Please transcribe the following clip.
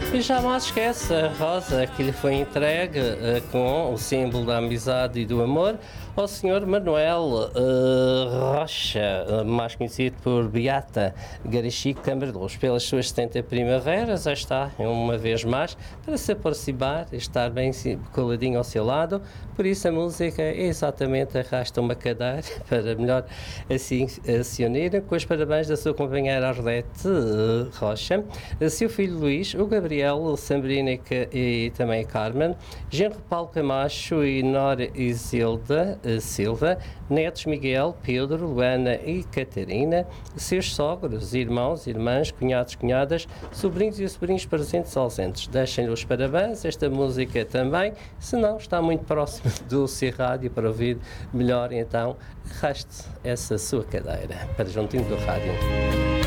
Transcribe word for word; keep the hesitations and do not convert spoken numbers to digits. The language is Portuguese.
E jamais esquece a rosa que lhe foi entregue uh, com o símbolo da amizade e do amor ao senhor Manuel uh, Rocha, uh, mais conhecido por Beata Garachico Câmara de Luz. Pelas suas setenta primaveras, já está, uma vez mais, para se aproximar e estar bem coladinho ao seu lado. Por isso a música é exatamente Arrasta uma Cadeira, para melhor assim se unir, com os parabéns da sua companheira Arlete uh, Rocha, seu filho Luís, o Gabriel, Sambrina e, e também Carmen, genro Paulo Camacho e Nora Isilda uh, Silva, netos Miguel, Pedro, Luana e Catarina, seus sogros, irmãos, irmãs, cunhados, cunhadas, sobrinhos e sobrinhos presentes e ausentes. Deixem-lhe os parabéns, esta música também, se não está muito próximo do seu rádio para ouvir melhor, então arraste essa sua cadeira para juntinho do rádio.